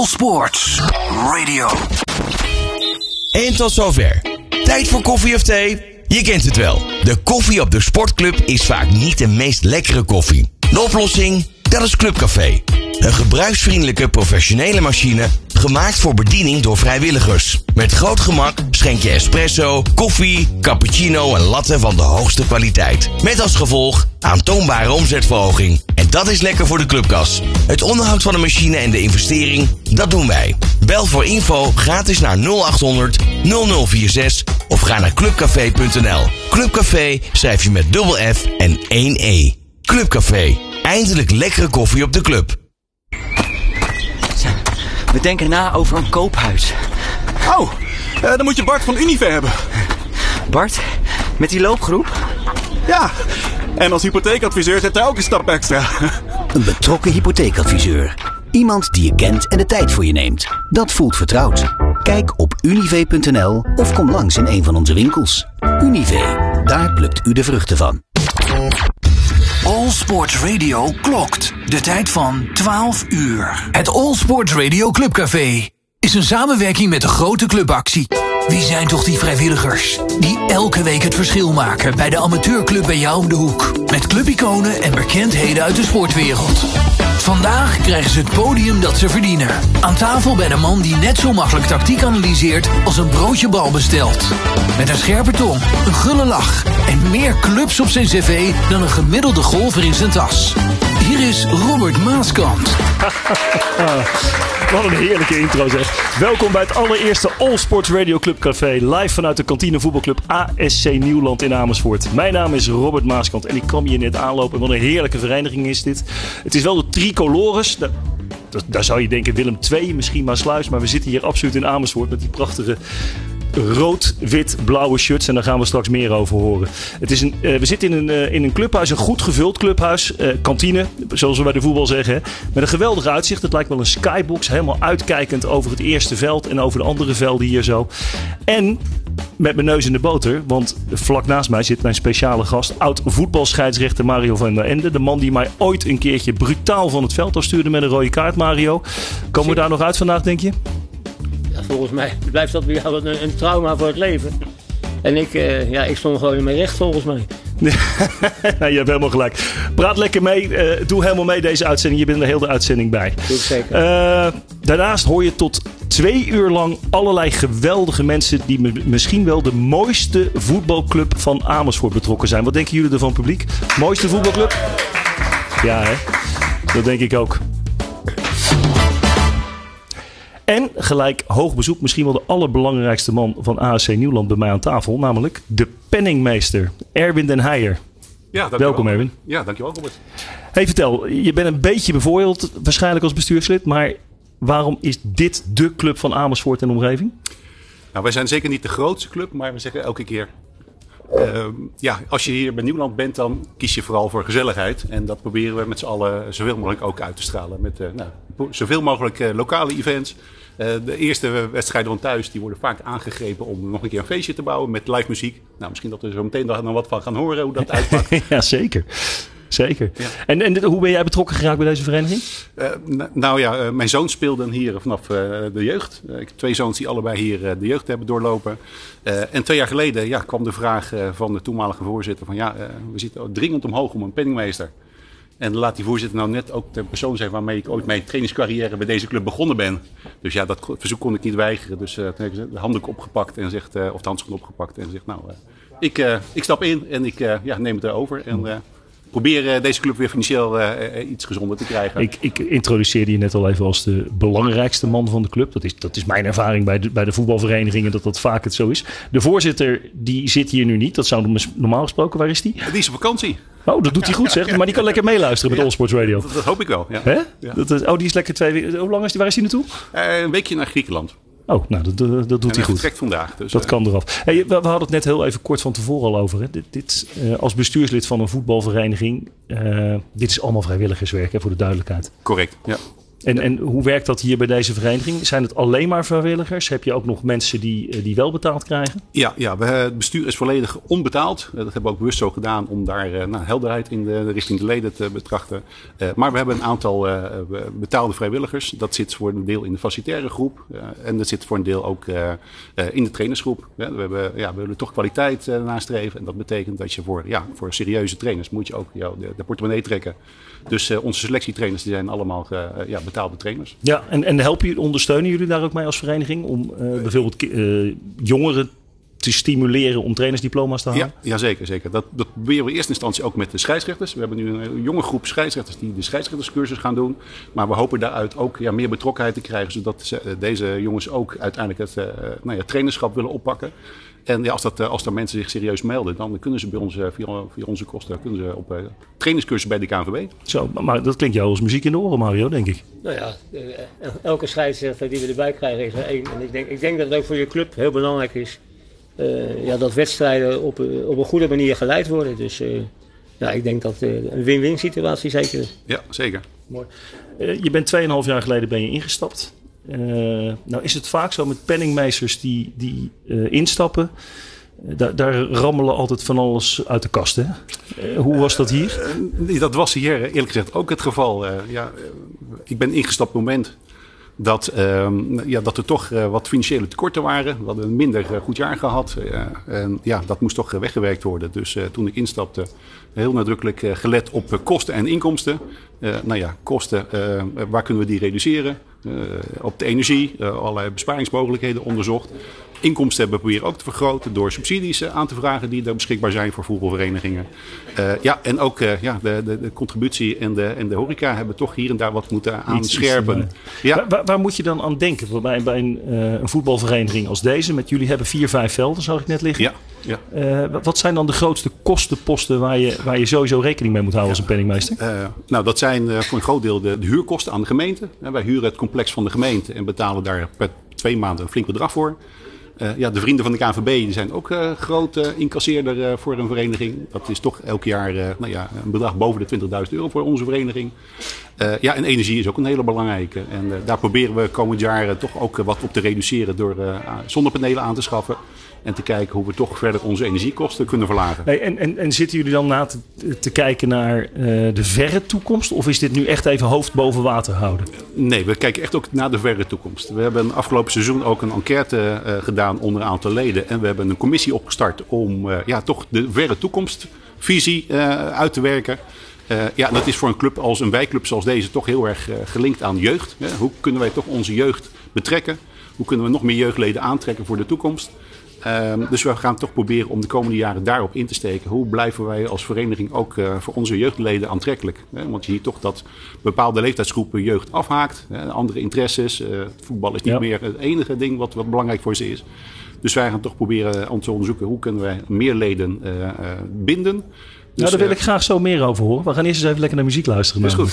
Sports Radio. En tot zover. Tijd voor koffie of thee? Je kent het wel. De koffie op de sportclub is vaak niet de meest lekkere koffie. De oplossing? Dat is Clubcafé. Een gebruiksvriendelijke professionele machine gemaakt voor bediening door vrijwilligers. Met groot gemak schenk je espresso, koffie, cappuccino en latte van de hoogste kwaliteit. Met als gevolg aantoonbare omzetverhoging. En dat is lekker voor de clubkas. Het onderhoud van de machine en de investering, dat doen wij. Bel voor info gratis naar 0800 0046 of ga naar clubcafé.nl. Clubcafé schrijf je met dubbel F en 1 E. Clubcafé. Eindelijk lekkere koffie op de club. We denken na over een koophuis. Oh, dan moet je Bart van Unive hebben. Bart, met die loopgroep? Ja, en als hypotheekadviseur zet hij ook een stap extra. Een betrokken hypotheekadviseur. Iemand die je kent en de tijd voor je neemt. Dat voelt vertrouwd. Kijk op unive.nl of kom langs in een van onze winkels. Unive, daar plukt u de vruchten van. All Sports Radio klokt. De tijd van 12 uur. Het All Sports Radio Clubcafé is een samenwerking met de grote clubactie. Wie zijn toch die vrijwilligers die elke week het verschil maken bij de amateurclub bij jou om de hoek? Met clubiconen en bekendheden uit de sportwereld. Vandaag krijgen ze het podium dat ze verdienen. Aan tafel bij de man die net zo makkelijk tactiek analyseert als een broodje bal bestelt. Met een scherpe tong, een gulle lach en meer clubs op zijn cv dan een gemiddelde golfer in zijn tas. Hier is Robert Maaskant. Wat een heerlijke intro zeg. Welkom bij het allereerste All Sports Radio Club Café. Live vanuit de kantine voetbalclub ASC Nieuwland in Amersfoort. Mijn naam is Robert Maaskant en ik kwam hier net aanlopen. Wat een heerlijke vereniging is dit. Het is wel de Tricolores. Daar zou je denken Willem II, misschien maar Sluis. Maar we zitten hier absoluut in Amersfoort met die prachtige rood-wit-blauwe shirts. En daar gaan we straks meer over horen. We zitten in een clubhuis, een goed gevuld clubhuis. Kantine, zoals we bij de voetbal zeggen. Hè, met een geweldig uitzicht. Het lijkt wel een skybox. Helemaal uitkijkend over het eerste veld en over de andere velden hier zo. En met mijn neus in de boter. Want vlak naast mij zit mijn speciale gast. Oud-voetbalscheidsrechter Mario van der Ende. De man die mij ooit een keertje brutaal van het veld afstuurde met een rode kaart, Mario. Komen we daar nog uit vandaag, denk je? Ja, volgens mij blijft dat bij jou een trauma voor het leven. En ik stond gewoon in mijn recht, volgens mij. Nee, je hebt helemaal gelijk. Praat lekker mee. Doe helemaal mee deze uitzending. Je bent er heel de uitzending bij. Doe ik zeker. Daarnaast hoor je tot 2 uur lang allerlei geweldige mensen die misschien wel de mooiste voetbalclub van Amersfoort betrokken zijn. Wat denken jullie ervan, publiek? Mooiste voetbalclub? Ja, hè? Dat denk ik ook. En gelijk hoog bezoek, misschien wel de allerbelangrijkste man van ASC Nieuwland bij mij aan tafel. Namelijk de penningmeester, Erwin den Heijer. Ja, welkom Erwin. Ja, dankjewel Robert. Hey, vertel, je bent een beetje bevoordeeld waarschijnlijk als bestuurslid. Maar waarom is dit de club van Amersfoort en omgeving? Nou, wij zijn zeker niet de grootste club, maar we zeggen elke keer... als je hier bij Nieuwland bent, dan kies je vooral voor gezelligheid. En dat proberen we met z'n allen zoveel mogelijk ook uit te stralen. Met zoveel mogelijk lokale events. De eerste wedstrijden van thuis die worden vaak aangegrepen om nog een keer een feestje te bouwen met live muziek. Nou, misschien dat we zo meteen nog wat van gaan horen hoe dat uitpakt. Ja, zeker. Zeker. Ja. En hoe ben jij betrokken geraakt bij deze vereniging? Mijn zoon speelde hier vanaf de jeugd. Ik heb 2 zoons die allebei hier de jeugd hebben doorlopen. En 2 jaar geleden kwam de vraag van de toenmalige voorzitter van we zitten dringend omhoog om een penningmeester. En laat die voorzitter nou net ook de persoon zijn waarmee ik ooit mijn trainingscarrière bij deze club begonnen ben. Dus ja, dat verzoek kon ik niet weigeren. Dus toen heb ik de handdoek opgepakt en zegt, of de handschoen opgepakt en zegt ik stap in en ik neem het erover. En probeer deze club weer financieel iets gezonder te krijgen. Ik introduceerde je net al even als de belangrijkste man van de club. Dat is mijn ervaring bij de voetbalverenigingen, dat vaak het zo is. De voorzitter die zit hier nu niet. Dat zou normaal gesproken, waar is die? Die is op vakantie. Oh, dat doet hij goed zeg. Maar die kan lekker meeluisteren met All Sports Radio. Dat hoop ik wel. Ja. Hè? Ja. Die is lekker 2 weken. Hoe lang is die? Waar is hij naartoe? Een weekje naar Griekenland. Oh, nou, dat doet hij goed. Vertrekt vandaag. Dus, dat kan eraf. Hey, we hadden het net heel even kort van tevoren al over. Hè. Dit als bestuurslid van een voetbalvereniging. Dit is allemaal vrijwilligerswerk, hè, voor de duidelijkheid. Correct, ja. En hoe werkt dat hier bij deze vereniging? Zijn het alleen maar vrijwilligers? Heb je ook nog mensen die wel betaald krijgen? Ja, het bestuur is volledig onbetaald. Dat hebben we ook bewust zo gedaan om daar helderheid in richting de leden te betrachten. Maar we hebben een aantal betaalde vrijwilligers. Dat zit voor een deel in de facilitaire groep. En dat zit voor een deel ook in de trainersgroep. We willen toch kwaliteit nastreven. En dat betekent dat je voor serieuze trainers moet je ook de portemonnee trekken. Dus onze selectietrainers die zijn allemaal betaalde trainers. Ja, en ondersteunen jullie daar ook mee als vereniging? Om bijvoorbeeld jongeren te stimuleren om trainersdiploma's te halen? Ja, zeker. Dat proberen we in eerste instantie ook met de scheidsrechters. We hebben nu een jonge groep scheidsrechters die de scheidsrechterscursus gaan doen. Maar we hopen daaruit ook meer betrokkenheid te krijgen. Zodat deze jongens ook uiteindelijk het trainerschap willen oppakken. En als er mensen zich serieus melden, dan kunnen ze bij ons via onze kosten op trainingscursus bij de KNVB. Zo, maar dat klinkt jou als muziek in de oren, Mario, denk ik. Nou ja, elke scheidsrechter die we erbij krijgen is er één. En ik denk dat het ook voor je club heel belangrijk is dat wedstrijden op een goede manier geleid worden. Dus ik denk dat een win-win situatie zeker is. Ja, zeker. Mooi. Je bent 2,5 jaar geleden ingestapt. Nou is het vaak zo met penningmeesters die instappen. Daar rammelen altijd van alles uit de kast. Hè? Hoe was dat hier? Dat was hier eerlijk gezegd ook het geval. Ik ben ingestapt op het moment dat er toch wat financiële tekorten waren. We hadden een minder goed jaar gehad. Dat moest toch weggewerkt worden. Dus toen ik instapte, heel nadrukkelijk gelet op kosten en inkomsten. Kosten, waar kunnen we die reduceren? Op de energie, allerlei besparingsmogelijkheden onderzocht. Inkomsten hebben we proberen ook te vergroten door subsidies aan te vragen die er beschikbaar zijn voor voetbalverenigingen. En ook de contributie en de horeca hebben toch hier en daar wat moeten aanscherpen. Waar moet je dan aan denken bij een voetbalvereniging als deze? Met jullie hebben 4-5 velden, zag ik net liggen. Ja. Wat zijn dan de grootste kostenposten waar je sowieso rekening mee moet houden als een penningmeester? Dat zijn voor een groot deel de huurkosten aan de gemeente. Wij huren het complex van de gemeente en betalen daar per 2 maanden een flink bedrag voor. De vrienden van de KNVB die zijn ook groot incasseerder voor een vereniging. Dat is toch elk jaar een bedrag boven de €20.000 voor onze vereniging. En energie is ook een hele belangrijke. En daar proberen we komend jaar toch ook wat op te reduceren door zonnepanelen aan te schaffen. En te kijken hoe we toch verder onze energiekosten kunnen verlagen. En zitten jullie dan te kijken naar de verre toekomst? Of is dit nu echt even hoofd boven water houden? Nee, we kijken echt ook naar de verre toekomst. We hebben afgelopen seizoen ook een enquête gedaan onder een aantal leden. En we hebben een commissie opgestart om toch de verre toekomstvisie uit te werken. Dat is voor een wijkclub zoals deze toch heel erg gelinkt aan jeugd. Hoe kunnen wij toch onze jeugd betrekken? Hoe kunnen we nog meer jeugdleden aantrekken voor de toekomst? Dus we gaan toch proberen om de komende jaren daarop in te steken. Hoe blijven wij als vereniging ook voor onze jeugdleden aantrekkelijk? Want je ziet toch dat bepaalde leeftijdsgroepen jeugd afhaakt. Andere interesses. Voetbal is niet meer het enige ding wat belangrijk voor ze is. Dus wij gaan toch proberen om te onderzoeken hoe kunnen wij meer leden binden. Dus, daar wil ik graag zo meer over horen. We gaan eerst eens even lekker naar muziek luisteren. Is goed.